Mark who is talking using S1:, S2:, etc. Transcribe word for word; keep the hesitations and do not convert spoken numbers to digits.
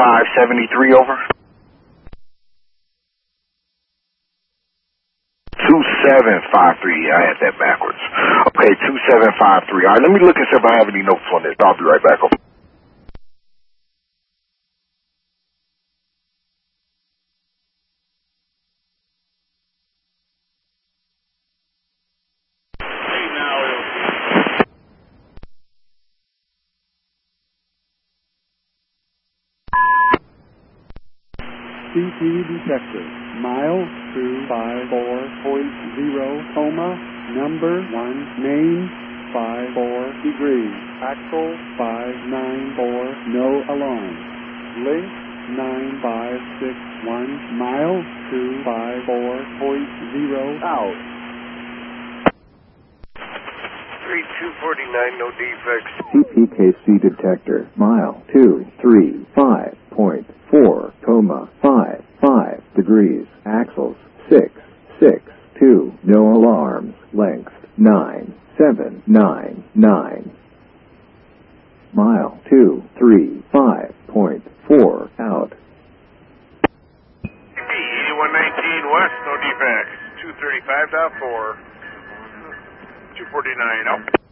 S1: five seventy-three, over. two seven five three, yeah, I had that backwards. Okay, two seven five three. All right, let me look and see if I have any notes on this. I'll be right back, over.
S2: C T detector, mile two five four point zero, coma, number one, main, five four degrees, axle, five nine four, no alarm, link, nine five six one, mile two five four point zero, out.
S3: three two forty-nine, no defects.
S4: C P K C detector, mile two three five point four, coma, five five degrees, axles, six six two, no alarms, length, nine seven nine nine. Mile two three five point four, out.
S3: eighty-one nineteen west, no defects. two thirty-five point four. two forty-nine, out.